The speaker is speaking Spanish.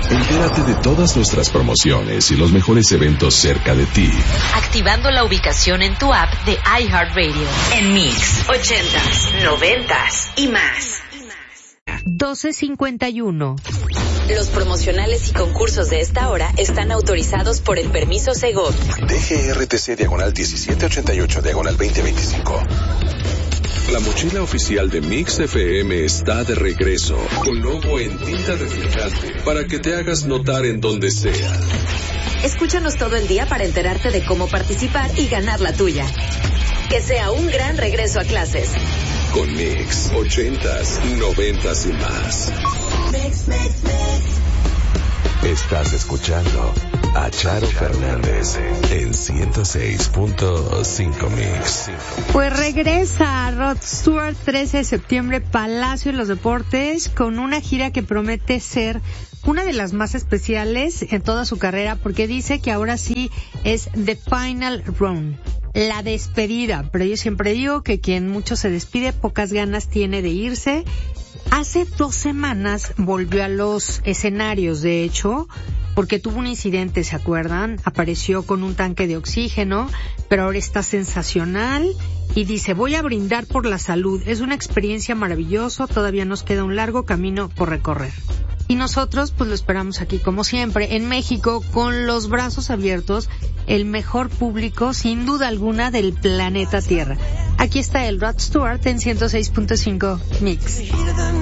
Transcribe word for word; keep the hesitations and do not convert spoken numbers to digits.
Entérate de todas nuestras promociones y los mejores eventos cerca de ti. Activando la ubicación en tu app de iHeartRadio. En Mix, ochentas, noventas y más. doce cincuenta y uno. Los promocionales y concursos de esta hora están autorizados por el permiso Segov. D G R T C diagonal diecisiete ochenta y ocho diagonal veinte veinticinco. La mochila oficial de Mix F M está de regreso, con logo en tinta reflejante, para que te hagas notar en donde sea. Escúchanos todo el día para enterarte de cómo participar y ganar la tuya. Que sea un gran regreso a clases. Con Mix, ochentas, noventas y más. Mix, mix, mix. Estás escuchando a Charo Fernández en ciento seis punto cinco Mix. Pues regresa Rod Stewart, trece de septiembre, Palacio de los Deportes, con una gira que promete ser una de las más especiales en toda su carrera, porque dice que ahora sí es The Final Run, la despedida. Pero yo siempre digo que quien mucho se despide, pocas ganas tiene de irse. Hace dos semanas volvió a los escenarios, de hecho, porque tuvo un incidente, ¿se acuerdan? Apareció con un tanque de oxígeno, pero ahora está sensacional y dice, voy a brindar por la salud. Es una experiencia maravillosa, todavía nos queda un largo camino por recorrer. Y nosotros, pues lo esperamos aquí, como siempre, en México, con los brazos abiertos, el mejor público, sin duda alguna, del planeta Tierra. Aquí está el Rod Stewart en ciento seis punto cinco Mix.